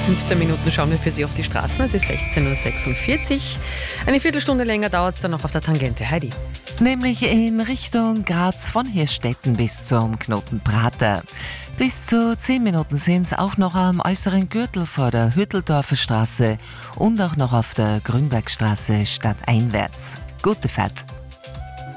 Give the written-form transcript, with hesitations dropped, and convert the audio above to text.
15 Minuten schauen wir für Sie auf die Straßen. Es ist 16.46 Uhr. Eine Viertelstunde länger dauert es dann noch auf der Tangente. Heidi. Nämlich in Richtung Graz von Hirstetten bis zum Knoten Prater. Bis zu 10 Minuten sind es auch noch am äußeren Gürtel vor der Hütteldorfer Straße und auch noch auf der Grünbergstraße stadteinwärts. Gute Fahrt!